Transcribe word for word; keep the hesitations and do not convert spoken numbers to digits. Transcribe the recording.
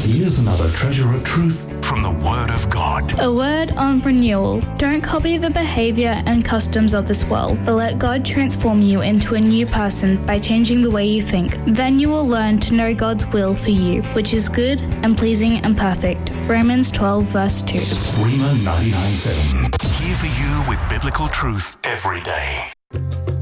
Here's another treasure of truth from the Word of God. A word on renewal. Don't copy the behavior and customs of this world, but let God transform you into a new person by changing the way you think. Then you will learn to know God's will for you, which is good and pleasing and perfect. Romans twelve verse two. Rhema ninety-nine point seven. Here for you with biblical truth every day.